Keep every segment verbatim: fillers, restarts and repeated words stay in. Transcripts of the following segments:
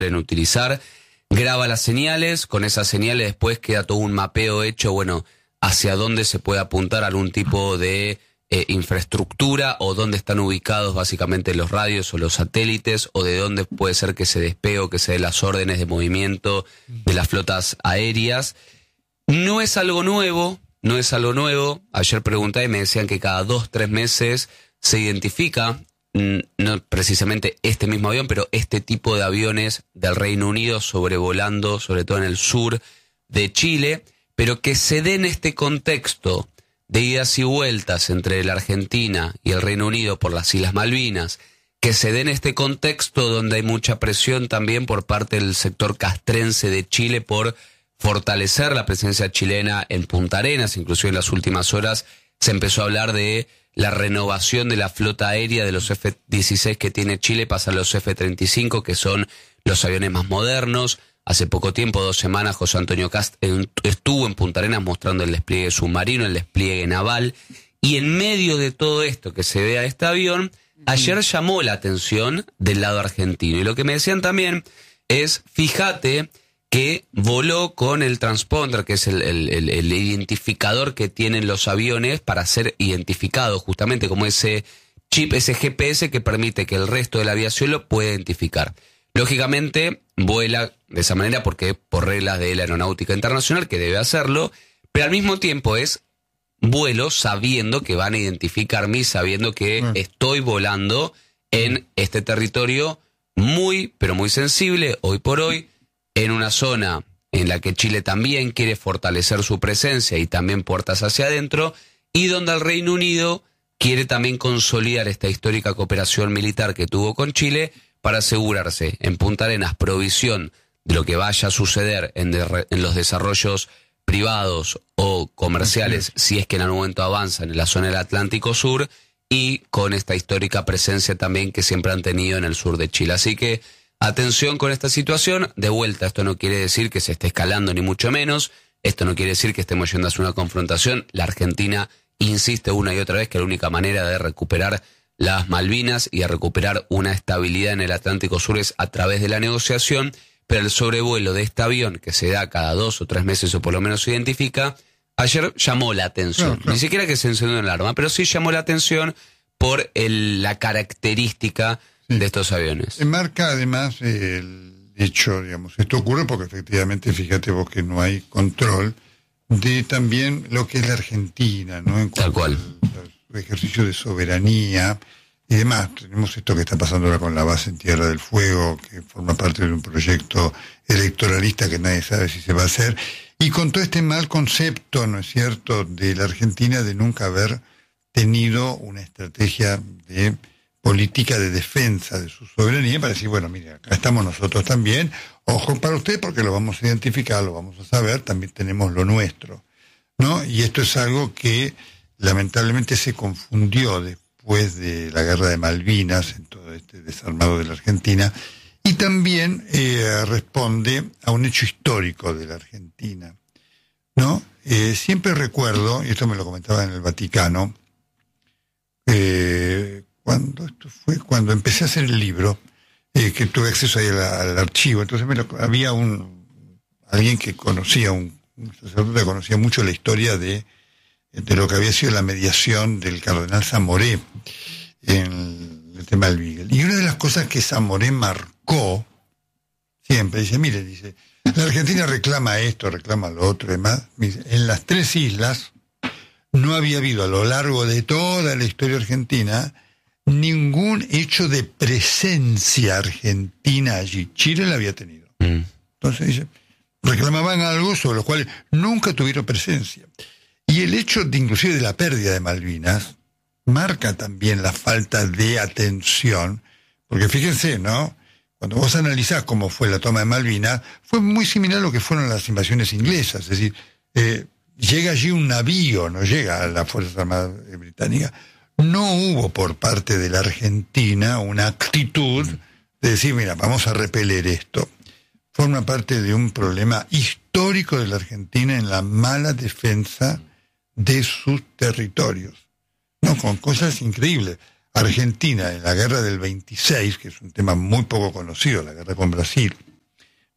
suelen utilizar, graba las señales, con esas señales después queda todo un mapeo hecho, bueno, hacia dónde se puede apuntar algún tipo de eh, infraestructura o dónde están ubicados básicamente los radios o los satélites o de dónde puede ser que se despegue o que se den las órdenes de movimiento de las flotas aéreas. No es algo nuevo, no es algo nuevo. Ayer pregunté y me decían que cada dos, tres meses se identifica, no precisamente este mismo avión, pero este tipo de aviones del Reino Unido sobrevolando, sobre todo en el sur de Chile, pero que se dé en este contexto de idas y vueltas entre la Argentina y el Reino Unido por las Islas Malvinas, que se dé en este contexto donde hay mucha presión también por parte del sector castrense de Chile por fortalecer la presencia chilena en Punta Arenas. Inclusive en las últimas horas se empezó a hablar de la renovación de la flota aérea de los F dieciséis que tiene Chile, pasan los F treinta y cinco, que son los aviones más modernos. Hace poco tiempo, dos semanas, José Antonio Cast estuvo en Punta Arenas mostrando el despliegue submarino, el despliegue naval, y en medio de todo esto que se ve a este avión, ayer llamó la atención del lado argentino. Y lo que me decían también es, fíjate que voló con el transponder, que es el, el, el, el identificador que tienen los aviones para ser identificados, justamente como ese chip, ese G P S que permite que el resto de la aviación lo pueda identificar. Lógicamente, vuela de esa manera porque por reglas de la aeronáutica internacional, que debe hacerlo, pero al mismo tiempo es vuelo sabiendo que van a identificarme y sabiendo que mm. estoy volando en este territorio muy, pero muy sensible, hoy por hoy, en una zona en la que Chile también quiere fortalecer su presencia y también puertas hacia adentro, y donde el Reino Unido quiere también consolidar esta histórica cooperación militar que tuvo con Chile para asegurarse en Punta Arenas provisión de lo que vaya a suceder en, de, en los desarrollos privados o comerciales, si es que en algún momento avanzan en la zona del Atlántico Sur, y con esta histórica presencia también que siempre han tenido en el sur de Chile. Así que atención con esta situación. De vuelta, esto no quiere decir que se esté escalando ni mucho menos, esto no quiere decir que estemos yendo hacia una confrontación. La Argentina insiste una y otra vez que la única manera de recuperar las Malvinas y de recuperar una estabilidad en el Atlántico Sur es a través de la negociación, pero el sobrevuelo de este avión, que se da cada dos o tres meses o por lo menos se identifica, ayer llamó la atención. Claro, claro. Ni siquiera que se encendió una alarma, pero sí llamó la atención por el, la característica sí. de estos aviones. Marca además el hecho, digamos, esto ocurre porque efectivamente, fíjate vos que no hay control de también lo que es la Argentina, ¿no? En Tal cual. Al ejercicio de soberanía y demás. Tenemos esto que está pasando ahora con la base en Tierra del Fuego, que forma parte de un proyecto electoralista que nadie sabe si se va a hacer, y con todo este mal concepto, ¿no es cierto?, de la Argentina de nunca haber tenido una estrategia de política de defensa de su soberanía para decir, bueno, mire, acá estamos nosotros también, ojo para usted porque lo vamos a identificar, lo vamos a saber, también tenemos lo nuestro, ¿no? Y esto es algo que lamentablemente se confundió después de la guerra de Malvinas, en todo este desarmado de la Argentina, y también eh, responde a un hecho histórico de la Argentina, ¿no? Eh, siempre recuerdo, y esto me lo comentaba en el Vaticano, eh, cuando esto fue cuando empecé a hacer el libro, eh, que tuve acceso ahí al, al archivo, entonces me lo, había un alguien que conocía, un, un sacerdote que conocía mucho la historia de de lo que había sido la mediación del cardenal Zamoré en el tema del Beagle. Y una de las cosas que Zamoré marcó siempre, dice, mire, dice, la Argentina reclama esto, reclama lo otro y demás. En las tres islas no había habido a lo largo de toda la historia argentina ningún hecho de presencia argentina allí. Chile la había tenido. Mm. Entonces dice, reclamaban algo sobre lo cual nunca tuvieron presencia. Y el hecho de inclusive de la pérdida de Malvinas marca también la falta de atención, porque fíjense, ¿no? Cuando vos analizás cómo fue la toma de Malvinas, fue muy similar a lo que fueron las invasiones inglesas, es decir, eh, llega allí un navío, no llega a las Fuerzas Armadas Británicas. No hubo por parte de la Argentina una actitud de decir, mira, vamos a repeler esto. Forma parte de un problema histórico de la Argentina en la mala defensa de sus territorios, no, con cosas increíbles. Argentina en la guerra del veintiséis, que es un tema muy poco conocido, la guerra con Brasil,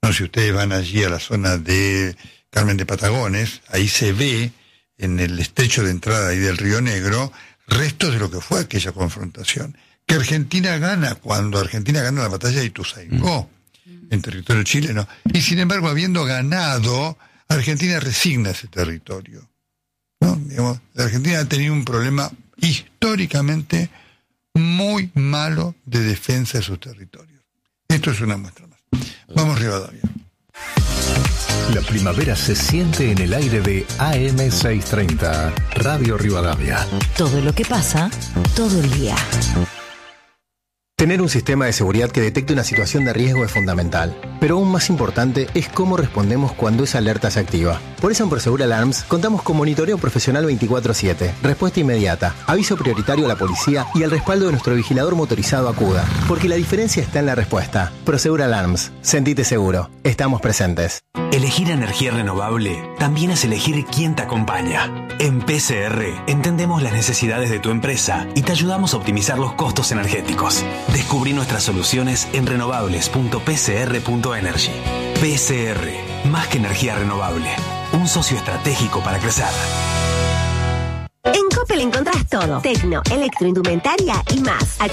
No, si ustedes van allí a la zona de Carmen de Patagones, ahí se ve en el estrecho de entrada ahí del Río Negro restos de lo que fue aquella confrontación. Que Argentina gana cuando Argentina gana la batalla de Ituzaingó, mm. en territorio chileno. Y sin embargo, habiendo ganado, Argentina resigna ese territorio. ¿No? Digamos, la Argentina ha tenido un problema históricamente muy malo de defensa de sus territorios. Esto es una muestra más. Vamos, Rivadavia. La primavera se siente en el aire de A M seiscientos treinta, Radio Rivadavia. Todo lo que pasa, todo el día. Tener un sistema de seguridad que detecte una situación de riesgo es fundamental, pero aún más importante es cómo respondemos cuando esa alerta se activa. Por eso en Prosegur Alarms contamos con monitoreo profesional veinticuatro siete, respuesta inmediata, aviso prioritario a la policía y el respaldo de nuestro vigilador motorizado Acuda, porque la diferencia está en la respuesta. Prosegur Alarms, sentite seguro, estamos presentes. Elegir energía renovable también es elegir quién te acompaña. En P C R entendemos las necesidades de tu empresa y te ayudamos a optimizar los costos energéticos. Descubrí nuestras soluciones en renovables punto p c r punto energy. P C R, más que energía renovable, un socio estratégico para crecer. En Coppel encontrás todo: tecno, electroindumentaria y más.